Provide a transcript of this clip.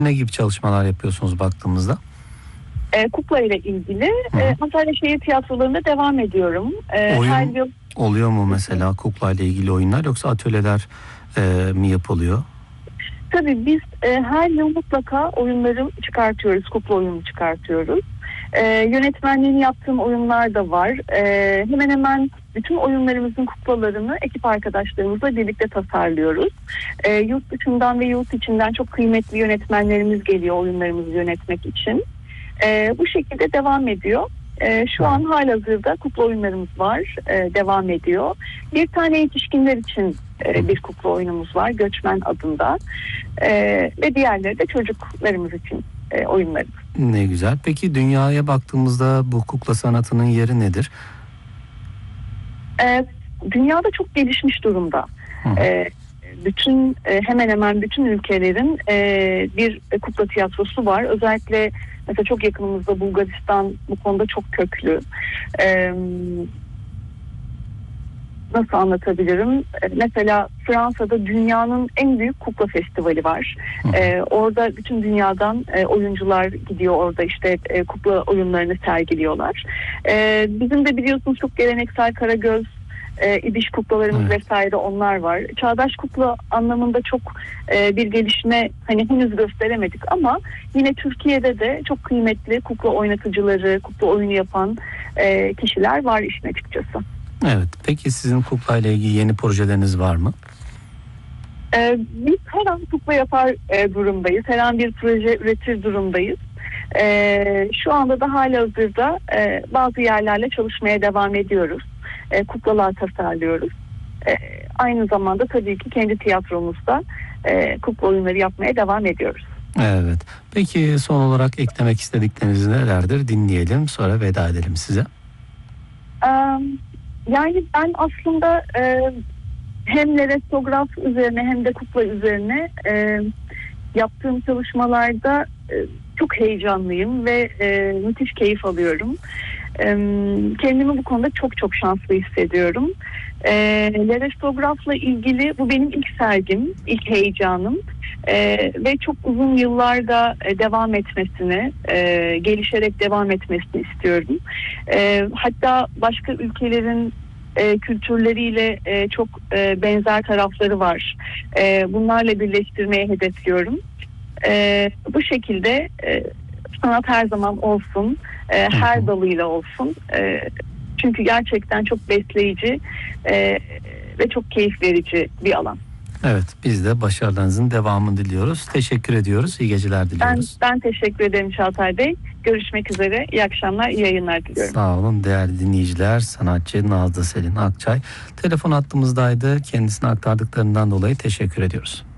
Ne gibi çalışmalar yapıyorsunuz baktığımızda? Kukla ile ilgili Antalya Şehir Tiyatroları'nda devam ediyorum. Oyun Her yıl oluyor mu mesela kukla ile ilgili oyunlar, yoksa atölyeler mi yapılıyor? tabii biz her yıl mutlaka oyunları çıkartıyoruz, kukla oyunu çıkartıyoruz. Yönetmenliğini yaptığım oyunlar da var. Hemen hemen bütün oyunlarımızın kuklalarını ekip arkadaşlarımızla birlikte tasarlıyoruz. Yurt dışından ve yurt içinden çok kıymetli yönetmenlerimiz geliyor oyunlarımızı yönetmek için. Bu şekilde devam ediyor. Şu an halihazırda kukla oyunlarımız var, devam ediyor. Bir tane yetişkinler için bir kukla oyunumuz var, Göçmen adında. Ve diğerleri de çocuklarımız için oyunlarımız. Ne güzel. Peki dünyaya baktığımızda bu kukla sanatının yeri nedir? Dünyada çok gelişmiş durumda. Hemen hemen bütün ülkelerin bir kukla tiyatrosu var. Özellikle mesela çok yakınımızda Bulgaristan bu konuda çok köklü. Nasıl anlatabilirim? Mesela Fransa'da dünyanın en büyük kukla festivali var. Orada bütün dünyadan oyuncular gidiyor, orada işte kukla oyunlarını sergiliyorlar. Bizim de biliyorsunuz çok geleneksel Karagöz, İbiş kuklalarımız vesaire onlar var. Çağdaş kukla anlamında çok bir gelişme hani henüz gösteremedik ama yine Türkiye'de de çok kıymetli kukla oynatıcıları, kukla oyunu yapan kişiler var işin açıkçası. Evet. Peki sizin kukla ile ilgili yeni projeleriniz var mı? Biz her an kukla yapar durumdayız. Her an bir proje üretir durumdayız. Şu anda da halihazırda bazı yerlerle çalışmaya devam ediyoruz. Kuklalar tasarlıyoruz. Aynı zamanda tabii ki kendi tiyatromuzda kukla oyunları yapmaya devam ediyoruz. Evet. Peki son olarak eklemek istedikleriniz nelerdir? Dinleyelim, sonra veda edelim size. Yani ben aslında hem restoraf üzerine hem de kukla üzerine yaptığım çalışmalarda çok heyecanlıyım ve müthiş keyif alıyorum. Kendimi bu konuda çok çok şanslı hissediyorum. Restorafla ilgili bu benim ilk sergim, ilk heyecanım ve çok uzun yıllarda devam etmesini, gelişerek devam etmesini istiyorum. Hatta başka ülkelerin kültürleriyle çok benzer tarafları var. Bunlarla birleştirmeyi hedefliyorum. Bu şekilde sanat her zaman olsun, her dalıyla olsun. Çünkü gerçekten çok besleyici ve çok keyif verici bir alan. Evet, biz de başarılarınızın devamını diliyoruz. Teşekkür ediyoruz. İyi geceler diliyoruz. Ben teşekkür ederim Çağatay Bey. Görüşmek üzere. İyi akşamlar, iyi yayınlar diliyorum. Sağ olun değerli dinleyiciler. Sanatçı Nazlı Selin Akçay telefon hattımızdaydı. Kendisine aktardıklarından dolayı teşekkür ediyoruz.